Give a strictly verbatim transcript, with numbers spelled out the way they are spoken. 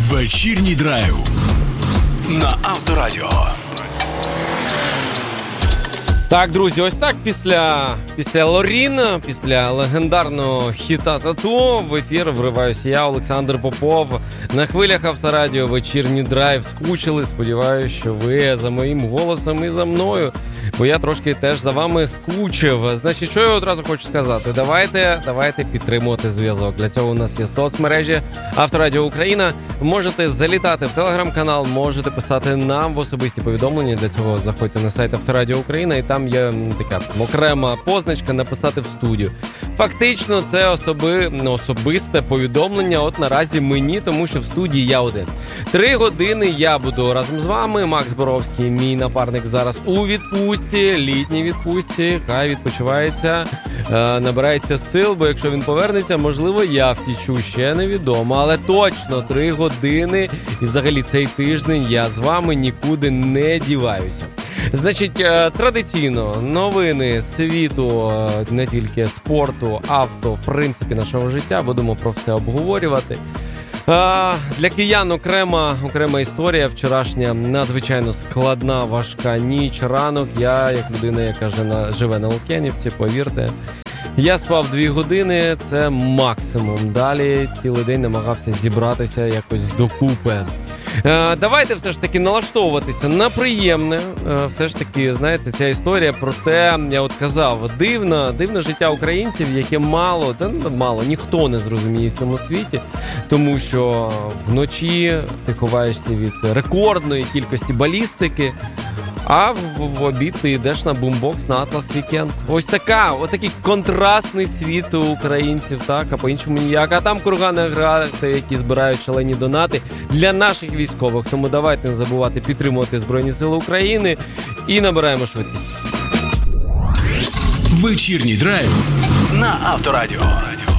Вечірній драйв на Авторадіо. Так, друзі, ось так після, після Лорін, після легендарного хіта «Тату» в ефір вриваюся я, Олександр Попов. На хвилях Авторадіо «Вечірній драйв». Скучили, сподіваюся, що ви за моїм голосом і за мною, бо я трошки теж за вами скучив. Значить, що я одразу хочу сказати? Давайте, давайте підтримувати зв'язок. Для цього у нас є соцмережі Авторадіо Україна. Можете залітати в телеграм-канал, можете писати нам в особисті повідомлення. Для цього заходьте на сайт Авторадіо Україна і там є така окрема позначка «Написати в студію». Фактично, це особи, особисте повідомлення от наразі мені, тому що в студії я один. Три години я буду разом з вами. Макс Боровський, мій напарник, зараз у відпустці, літній відпустці. Хай відпочивається, е, набирається сил, бо якщо він повернеться, можливо, я втічу, ще невідомо. Але точно три години і взагалі цей тиждень я з вами нікуди не діваюся. Значить, традиційно новини світу, не тільки спорту, авто, в принципі, нашого життя. Будемо про все обговорювати. Для киян окрема, окрема історія. Вчорашня надзвичайно складна, важка ніч, ранок. Я, як людина, яка живе на Лук'янівці, повірте, я спав дві години, це максимум. Далі цілий день намагався зібратися якось докупи. Е, давайте все ж таки налаштовуватися на приємне. Е, все ж таки, знаєте, ця історія про те, я от казав, дивне, дивне життя українців, яке мало, та мало, ніхто не зрозуміє в цьому світі, тому що вночі ти ховаєшся від рекордної кількості балістики, а в, в обід ти йдеш на бумбокс, на Атлас Вікенд. Ось така, ось такий контрастний світ у українців, так, а по-іншому ніяк. А там кургани грати, які збирають шалені донати для наших військових. Тому давайте не забувати підтримувати Збройні Сили України і набираємо швидкість. Вечірній драйв на Авторадіо.